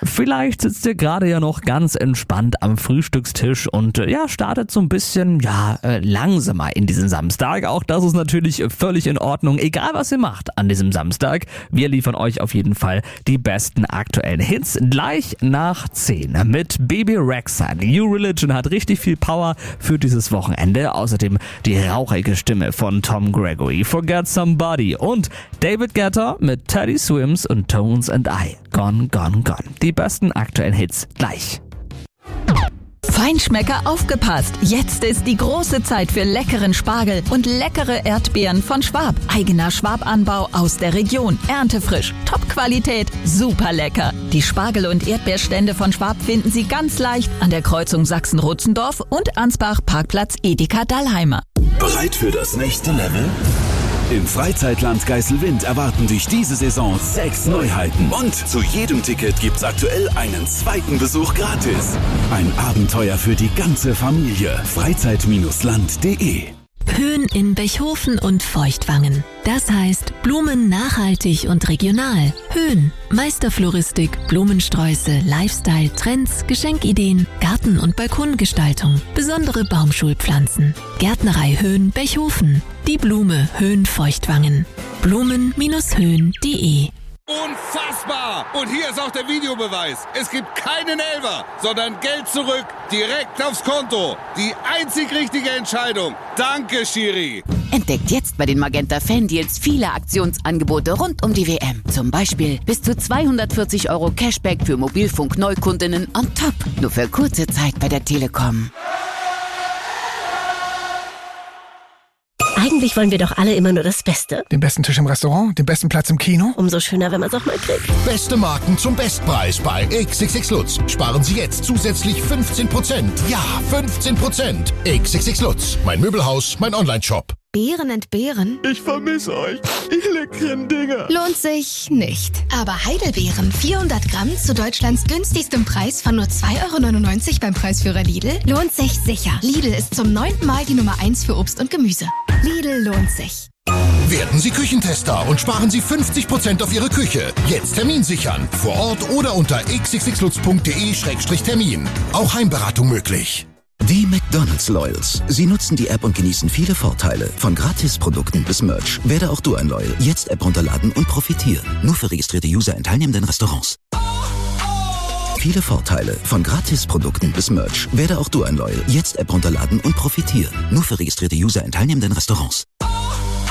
Vielleicht sitzt ihr gerade ja noch ganz entspannt am Frühstückstisch und startet so ein bisschen langsamer in diesen Samstag. Auch das ist natürlich völlig in Ordnung, egal was ihr macht an diesem Samstag. Wir liefern euch auf jeden Fall die besten aktuellen Hits gleich nach 10 mit Bebe Rexha. New Religion hat richtig viel Power für dieses Wochenende. Außerdem die rauchige Stimme von Tom Gregory, Forget Somebody und David Guetta mit Teddy Swims und Tones and I. Gone, gone, gone. Die besten aktuellen Hits gleich. Feinschmecker, aufgepasst! Jetzt ist die große Zeit für leckeren Spargel und leckere Erdbeeren von Schwab. Eigener Schwab-Anbau aus der Region. Erntefrisch, Top-Qualität, super lecker. Die Spargel- und Erdbeerstände von Schwab finden Sie ganz leicht an der Kreuzung Sachsen-Rutzendorf und Ansbach Parkplatz Edeka Dallheimer. Bereit für das nächste Level? Im Freizeitland Geiselwind erwarten dich diese Saison 6 Neuheiten. Und zu jedem Ticket gibt's aktuell einen zweiten Besuch gratis. Ein Abenteuer für die ganze Familie. Freizeit-land.de. Höhen in Bechhofen und Feuchtwangen. Das heißt Blumen nachhaltig und regional. Höhen, Meisterfloristik, Blumensträuße, Lifestyle, Trends, Geschenkideen, Garten- und Balkongestaltung, besondere Baumschulpflanzen. Gärtnerei Höhen Bechhofen. Die Blume Höhen Feuchtwangen. Blumen-höhen.de. Unfassbar! Und hier ist auch der Videobeweis. Es gibt keinen Elfer, sondern Geld zurück, direkt aufs Konto. Die einzig richtige Entscheidung. Danke, Schiri. Entdeckt jetzt bei den Magenta Fan-Deals viele Aktionsangebote rund um die WM. Zum Beispiel bis zu 240 € Cashback für Mobilfunk-Neukundinnen on top. Nur für kurze Zeit bei der Telekom. Eigentlich wollen wir doch alle immer nur das Beste. Den besten Tisch im Restaurant, den besten Platz im Kino. Umso schöner, wenn man es auch mal kriegt. Beste Marken zum Bestpreis bei XXX Lutz. Sparen Sie jetzt zusätzlich 15%. Ja, 15%. XXX Lutz. Mein Möbelhaus, mein Online-Shop. Beeren entbehren? Ich vermisse euch. Die leckeren Dinger. Lohnt sich nicht. Aber Heidelbeeren 400 Gramm zu Deutschlands günstigstem Preis von nur 2,99 € beim Preisführer Lidl lohnt sich sicher. Lidl ist zum 9. Mal die Nummer 1 für Obst und Gemüse. Lidl lohnt sich. Werden Sie Küchentester und sparen Sie 50% auf Ihre Küche. Jetzt Termin sichern. Vor Ort oder unter xxxlutz.de/termin. Auch Heimberatung möglich. Die McDonald's Loyals. Sie nutzen die App und genießen viele Vorteile. Von Gratisprodukten bis Merch. Werde auch du ein Loyal. Jetzt App runterladen und profitieren. Nur für registrierte User in teilnehmenden Restaurants. Viele Vorteile. Von Gratisprodukten bis Merch. Werde auch du ein Loyal. Jetzt App runterladen und profitieren. Nur für registrierte User in teilnehmenden Restaurants.